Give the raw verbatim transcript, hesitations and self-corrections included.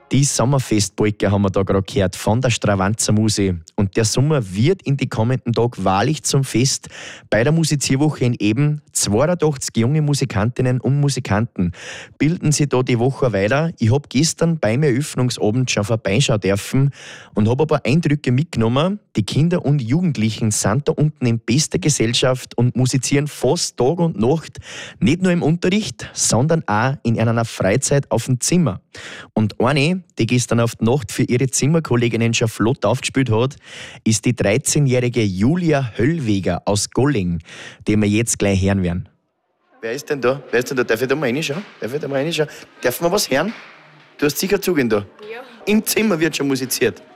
Die Sommerfestpolka haben wir da gerade gehört von der Stravanzer Musi. Und der Sommer wird in die kommenden Tagen wahrlich zum Fest. Bei der Musizierwoche in Eben zweiundachtzig junge Musikantinnen und Musikanten bilden sie da die Woche weiter. Ich habe gestern beim Eröffnungsabend schon vorbeischauen dürfen und habe ein paar Eindrücke mitgenommen. Die Kinder und Jugendlichen sind da unten in bester Gesellschaft und musizieren fast Tag und Nacht. Nicht nur im Unterricht, sondern auch in einer Freizeit auf dem Zimmer. Und eine, die gestern auf die Nacht für ihre Zimmerkolleginnen schon flott aufgespielt hat, ist die dreizehnjährige Julia Höllweger aus Golling, die wir jetzt gleich hören werden. Wer ist denn da? Wer ist denn da? Darf ich da mal reinschauen? Darf ich da mal reinschauen? Darf man was hören? Du hast sicher zugehen da? Ja. Im Zimmer wird schon musiziert.